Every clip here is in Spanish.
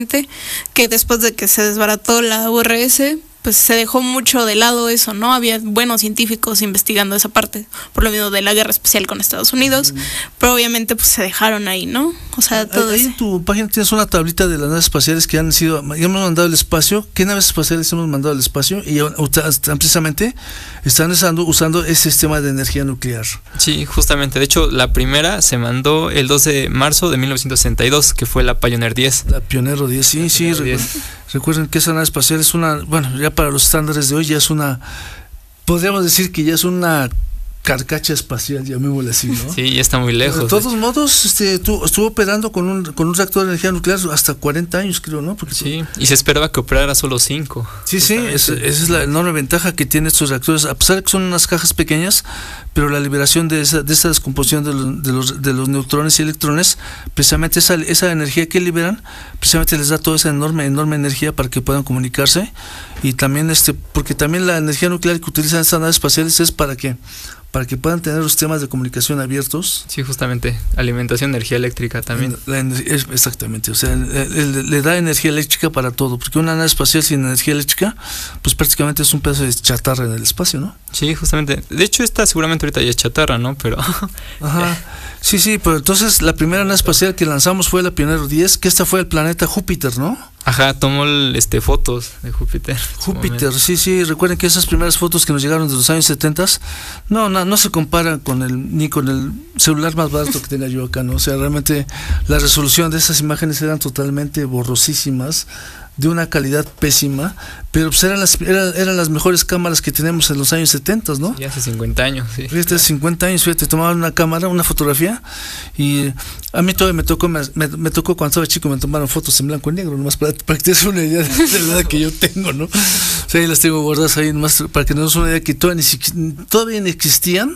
que después de que se desbarató la URS, pues se dejó mucho de lado eso, ¿no? Había buenos científicos investigando esa parte, por lo mismo de la guerra espacial con Estados Unidos, pero obviamente pues se dejaron ahí, ¿no? O sea, todo ahí en tu página tienes una tablita de las naves espaciales que han sido, ya hemos mandado al espacio. ¿Qué naves espaciales hemos mandado al espacio? Y precisamente están usando ese sistema de energía nuclear. Sí, justamente. De hecho, la primera se mandó el 2 de marzo de 1962, que fue la Pioneer 10. La Pioneer 10, sí. Recuerden que esa nave espacial es una, bueno, ya para los estándares de hoy ya es una, podríamos decir que ya es una carcacha espacial, llamémosle así, ¿no? Sí, ya está muy lejos. De todos modos, estuvo operando con un reactor de energía nuclear hasta 40 años, creo, ¿no? Porque sí, y se esperaba que operara solo 5. Sí, esa es la enorme ventaja que tienen estos reactores, a pesar de que son unas cajas pequeñas, pero la liberación de esa descomposición de los neutrones y electrones, precisamente esa energía que liberan, precisamente les da toda esa enorme energía para que puedan comunicarse. Y también porque también la energía nuclear que utilizan estas naves espaciales es para que puedan tener los sistemas de comunicación abiertos. Sí, justamente, alimentación, energía eléctrica también. Exactamente, o sea, le da energía eléctrica para todo, porque una nave espacial sin energía eléctrica, pues prácticamente es un pedazo de chatarra en el espacio, ¿no? Sí, justamente. De hecho, esta seguramente ahorita ya es chatarra, ¿no? Pero ajá. Sí, pero entonces la primera nave espacial que lanzamos fue la Pioneer 10, que esta fue el planeta Júpiter, ¿no? Ajá, tomó fotos de Júpiter. Júpiter, sí, recuerden que esas primeras fotos que nos llegaron de los años 70 no se comparan ni con el celular más barato que tenga yo acá, ¿no? O sea, realmente la resolución de esas imágenes eran totalmente borrosísimas, de una calidad pésima, pero pues eran las mejores cámaras que tenemos en los años 70, ¿no? Ya hace 50 años, sí. Fíjate, 50 años, tomaban una cámara, una fotografía, y a mí todavía me tocó cuando estaba chico, me tomaron fotos en blanco y negro, nomás para que te des una idea de la edad que yo tengo, ¿no? O sea, ahí las tengo guardadas ahí, nomás para que nos des una idea que todavía no existían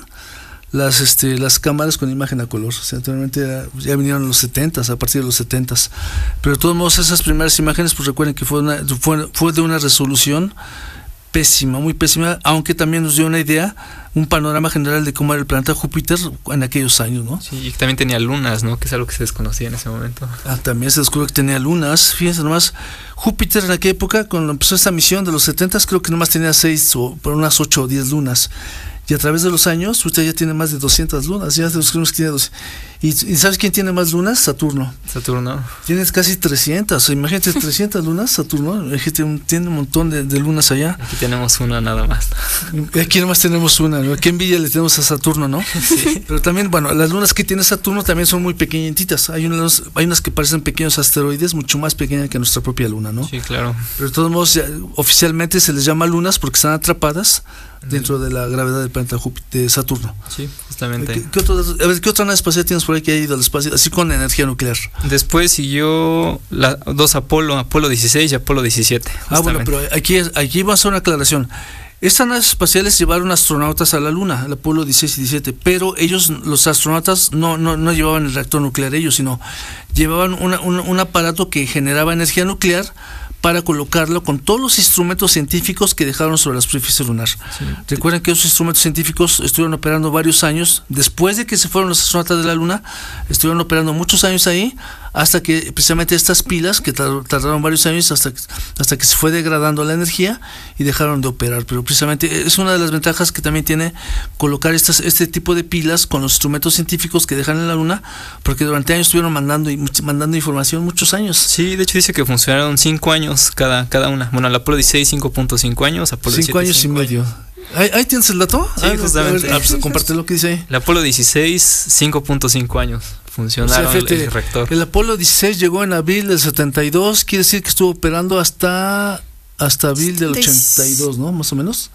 las cámaras con imagen a color. O sea, realmente ya vinieron en los 70s, a partir de los 70s. Pero de todos modos, esas primeras imágenes, pues recuerden que fue de una resolución pésima, muy pésima, aunque también nos dio una idea, un panorama general de cómo era el planeta Júpiter en aquellos años, ¿no? Sí, y que también tenía lunas, ¿no? Que es algo que se desconocía en ese momento. También se descubrió que tenía lunas. Fíjense nomás, Júpiter en aquella época, cuando empezó esta misión de los 70s, creo que nomás tenía 6 o unas 8 o 10 lunas. Y a través de los años, usted ya tiene más de 200 lunas. Ya descubrimos que tiene 200. ¿Y sabes quién tiene más lunas? Saturno. Tienes casi 300. Imagínate, 300 lunas, Saturno. Tiene un montón de lunas allá. Aquí tenemos una nada más. Aquí nomás tenemos una, ¿no? Qué envidia le tenemos a Saturno, ¿no? Sí. Pero también, bueno, las lunas que tiene Saturno también son muy pequeñitas. Hay unas que parecen pequeños asteroides, mucho más pequeñas que nuestra propia luna, ¿no? Sí, claro. Pero de todos modos, oficialmente se les llama lunas porque están atrapadas dentro de la gravedad del planeta Júpiter, de Saturno. Sí, justamente. ¿Qué otra nave espacial tienes por ahí que ha ido al espacio, así con energía nuclear? Después siguió dos Apolo 16 y Apolo 17. Bueno, pero aquí vamos a hacer una aclaración. Estas naves espaciales llevaron astronautas a la Luna, el Apolo 16 y 17, pero ellos, los astronautas, no llevaban el reactor nuclear ellos, sino llevaban un aparato que generaba energía nuclear para colocarlo con todos los instrumentos científicos que dejaron sobre la superficie lunar. Sí. Recuerden que esos instrumentos científicos estuvieron operando varios años, después de que se fueron los astronautas de la Luna, estuvieron operando muchos años ahí, hasta que precisamente estas pilas, que tardaron varios años hasta que se fue degradando la energía y dejaron de operar. Pero precisamente es una de las ventajas que también tiene colocar este tipo de pilas con los instrumentos científicos que dejan en la Luna, porque durante años estuvieron mandando información, muchos años. Sí, de hecho dice que funcionaron 5 años cada una. Bueno, el Apolo 16 5.5 años, Apolo 17 5 años y medio. ¿Ahí tienes el dato? Sí, justamente. Comparte lo que dice ahí. El Apolo 16 5.5 años funcionaron, o sea, fíjate, el reactor. El Apolo 16 llegó en abril del 72, quiere decir que estuvo operando hasta abril del 82, ¿no? Más o menos.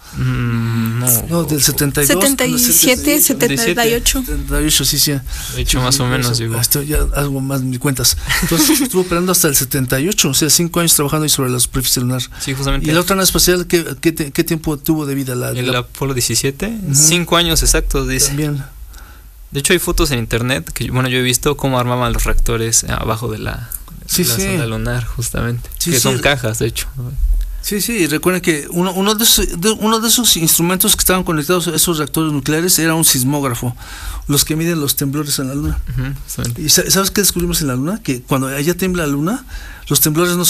No, del 72. 77, 78. 78, sí. De hecho, más o menos. Esto ya algo más me cuentas. Entonces estuvo operando hasta el 78, o sea, 5 años trabajando ahí sobre la superficie lunar. Sí, justamente. ¿Y la otra nave espacial qué tiempo tuvo de vida? El Apolo 17, 5 años exactos, dice. También. De hecho, hay fotos en internet que, yo he visto cómo armaban los reactores abajo de la sonda lunar, justamente. Sí, que son cajas, de hecho. Sí, y recuerden que uno de esos instrumentos que estaban conectados a esos reactores nucleares era un sismógrafo, los que miden los temblores en la Luna. ¿Y sabes qué descubrimos en la Luna? Que cuando allá tiembla la Luna, los temblores no